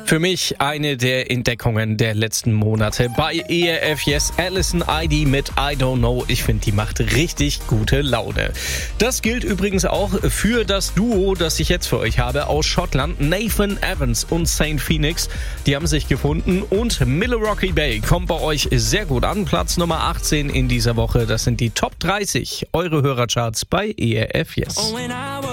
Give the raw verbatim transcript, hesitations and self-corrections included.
Für mich eine der Entdeckungen der letzten Monate bei E R F Yes, Alison Eide mit I Don't Know. Ich finde, die macht richtig gute Laune. Das gilt übrigens auch für das Duo, das ich jetzt für euch habe aus Schottland. Nathan Evans und Saint Phoenix, die haben sich gefunden und Milwaukee Bay kommt bei euch sehr gut an. Platz Nummer achtzehn in dieser Woche. Das sind die Top dreißig, eure Hörercharts bei E R F Yes.